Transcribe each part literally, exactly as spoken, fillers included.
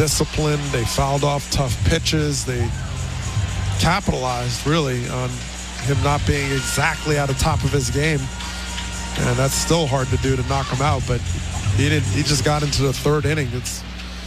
disciplined. They fouled off tough pitches. They capitalized, really, on him not being exactly at the top of his game. And that's still hard to do, to knock him out. But he didn't. He just got into the third inning. It's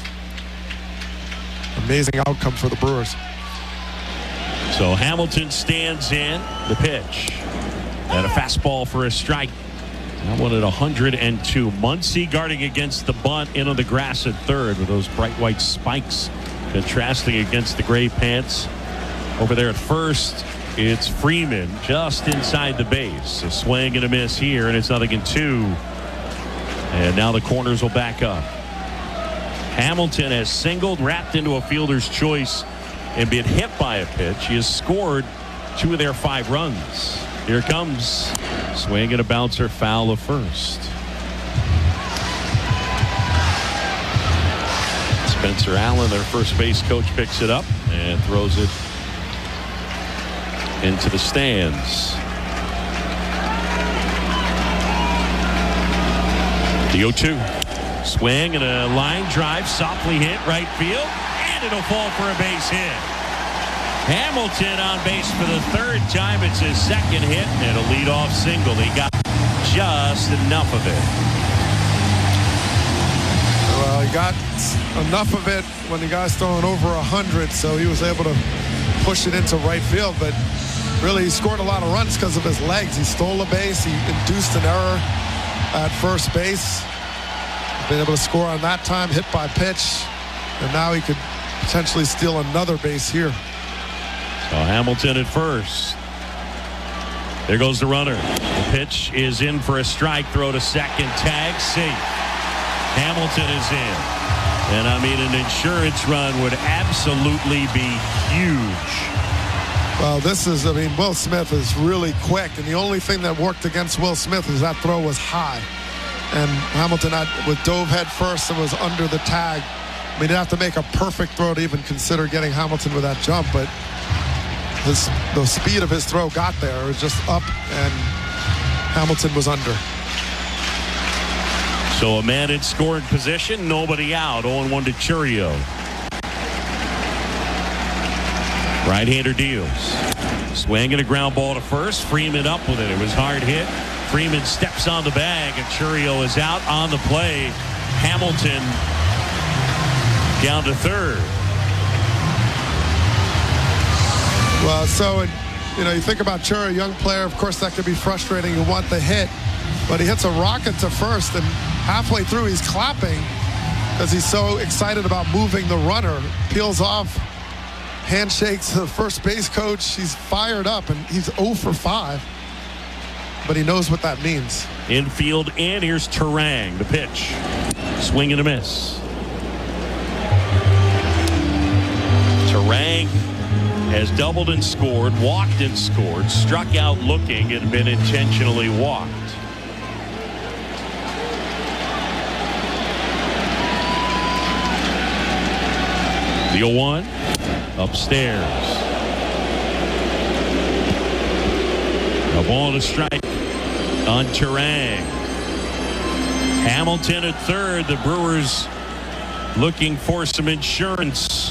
an amazing outcome for the Brewers. So Hamilton stands in the pitch. And a fastball for a strike. That one at one hundred two. Muncy guarding against the bunt in on the grass at third with those bright white spikes contrasting against the gray pants. Over there at first, it's Freeman just inside the base. A swing and a miss here, and it's nothing in two. And now the corners will back up. Hamilton has singled, wrapped into a fielder's choice, and been hit by a pitch. He has scored two of their five runs. Here it comes. Swing and a bouncer, foul of first. Spencer Allen, their first base coach, picks it up and throws it into the stands. The oh two. Swing and a line drive, softly hit right field, and it'll fall for a base hit. Hamilton on base for the third time. It's his second hit and a leadoff single. He got just enough of it. Well, he got enough of it when the guy's throwing over one hundred, so he was able to push it into right field. But really, he scored a lot of runs because of his legs. He stole a base. He induced an error at first base. Been able to score on that time, hit by pitch, and now he could potentially steal another base here. So Hamilton at first. There goes the runner. The pitch is in for a strike. Throw to second. Tag safe. Hamilton is in. And I mean, an insurance run would absolutely be huge. Well, this is, I mean, Will Smith is really quick. And the only thing that worked against Will Smith was that throw was high. And Hamilton had, with dove head first and was under the tag. I mean, he'd have to make a perfect throw to even consider getting Hamilton with that jump. But His, the speed of his throw got there. It was just up, and Hamilton was under. So a man in scoring position, nobody out. oh one to Chourio. Right-hander deals. Swing and a ground ball to first. Freeman up with it. It was hard hit. Freeman steps on the bag, and Chourio is out on the play. Hamilton down to third. Well, so, you know, you think about Chourio, a young player, of course that could be frustrating. You want the hit, but he hits a rocket to first, and halfway through he's clapping because he's so excited about moving the runner. Peels off, handshakes to the first base coach. He's fired up, and he's oh for five, but he knows what that means. Infield, and here's Turang, the pitch. Swing and a miss. Turang has doubled and scored, walked and scored, struck out looking, and been intentionally walked. The oh one upstairs. A ball to strike on Turang. Hamilton at third. The Brewers looking for some insurance.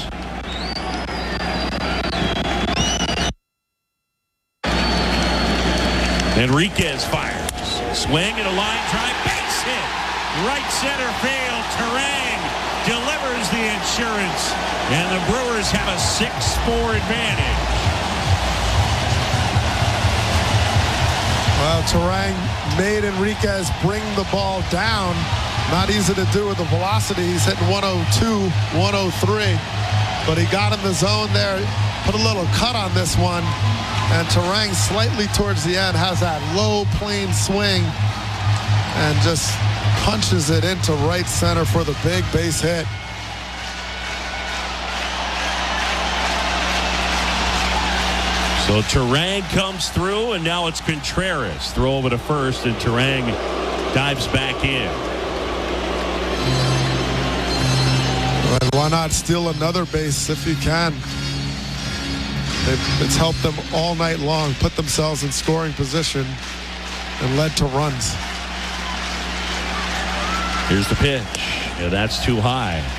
Enriquez fires. Swing and a line drive. Base hit. Right center field. Turang delivers the insurance. And the Brewers have a six four advantage. Well, Turang made Enriquez bring the ball down. Not easy to do with the velocity. He's hitting one oh two, one oh three. But he got in the zone there. Put a little cut on this one. And Turang slightly towards the end has that low plane swing and just punches it into right center for the big base hit. So Turang comes through, and now it's Contreras. Throw over to first, and Turang dives back in. And why not steal another base if you can? It's helped them all night long, put themselves in scoring position, and led to runs. Here's the pitch. Yeah, that's too high.